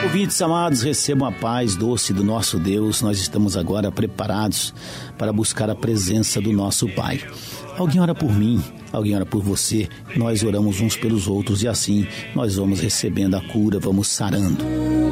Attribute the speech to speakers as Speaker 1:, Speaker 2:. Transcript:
Speaker 1: Ouvintes amados, recebam a paz doce do nosso Deus. Nós estamos agora preparados para buscar a presença do nosso Pai. Alguém ora por mim, alguém ora por você, nós oramos uns pelos outros e assim nós vamos recebendo a cura, vamos sarando.